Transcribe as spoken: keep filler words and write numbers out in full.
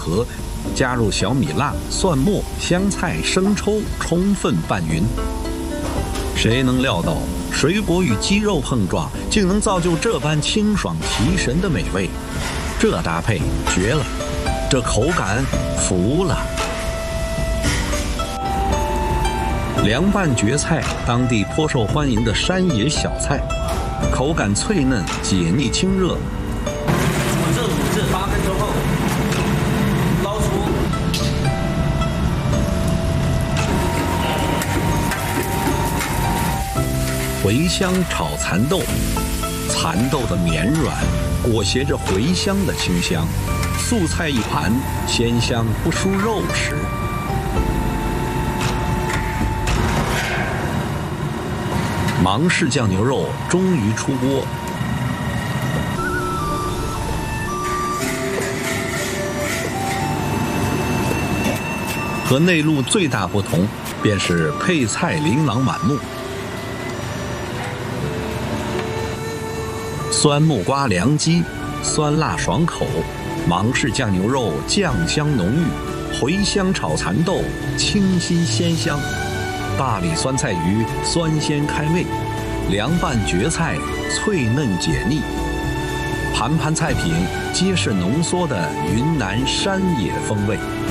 和，加入小米辣、蒜末、香菜、生抽，充分拌匀。谁能料到水果与鸡肉碰撞，竟能造就这般清爽提神的美味？这搭配绝了，这口感服了。凉拌蕨菜，当地颇受欢迎的山野小菜，口感脆嫩，解腻清热。 煮至五至八分钟后，捞出。 茴香炒蚕豆，蚕豆的绵软，裹挟着茴香的清香，素菜一盘，鲜香不输肉食。芒市酱牛肉终于出锅，和内陆最大不同，便是配菜琳琅满目。酸木瓜凉鸡，酸辣爽口；芒市酱牛肉酱香浓郁，茴香炒蚕豆清新鲜香。大理酸菜鱼酸鲜开胃，凉拌蕨菜脆嫩解腻，盘盘菜品皆是浓缩的云南山野风味。